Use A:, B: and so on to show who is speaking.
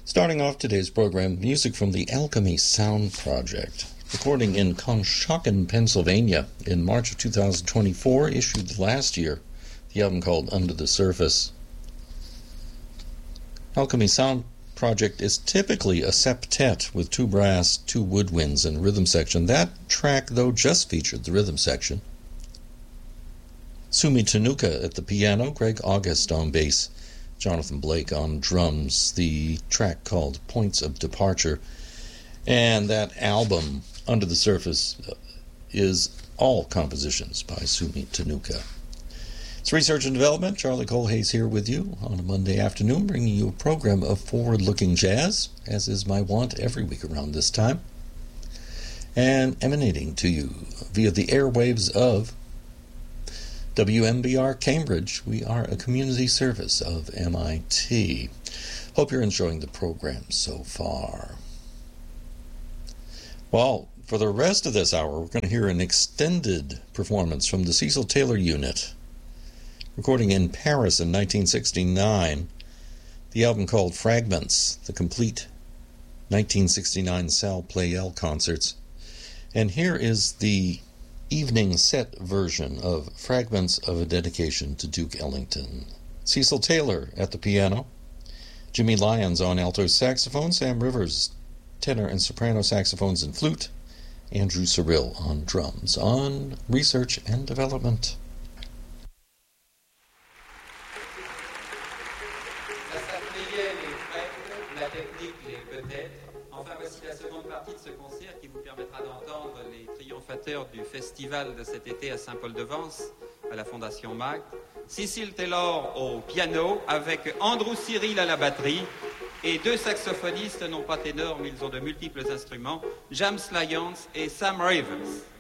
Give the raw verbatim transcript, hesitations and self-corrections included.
A: Starting off today's program, music from the Alchemy Sound Project. Recording in Conshohocken, Pennsylvania in March of two thousand twenty-four, issued last year, the album called Under the Surface. Alchemy Sound Project is typically a septet with two brass, two woodwinds, and rhythm section. That track, though, just featured the rhythm section. Sumi Tenuka at the piano, Greg August on bass, Jonathan Blake on drums, the track called Points of Departure. And that album, Under the Surface, is all compositions by Sumi Tenuka. It's Research and Development. Charlie Colhayes here with you on a Monday afternoon, bringing you a program of forward-looking jazz, as is my wont every week around this time, and emanating to you via the airwaves of W M B R Cambridge. We are a community service of M I T. Hope you're enjoying the program so far. Well, for the rest of this hour, we're going to hear an extended performance from the Cecil Taylor Unit, recording in Paris in nineteen sixty-nine, the album called Fragments, the complete nineteen sixty-nine Sal Pleyel concerts. And here is the evening set version of Fragments of a Dedication to Duke Ellington. Cecil Taylor at the piano, Jimmy Lyons on alto saxophone, Sam Rivers tenor and soprano saxophones and flute, Andrew Cyrille on drums, on Research and Development.
B: Ça s'appelait les fregnes, la technique, les peut-être. Enfin, voici la seconde partie de ce concert qui vous permettra d'entendre les triomphateurs du festival de cet été à Saint-Paul-de-Vence, à la Fondation M A C. Cecil Taylor au piano, avec Andrew Cyrille à la batterie, et deux saxophonistes, non pas ténors, mais ils ont de multiples instruments, James Lyons et Sam Rivers.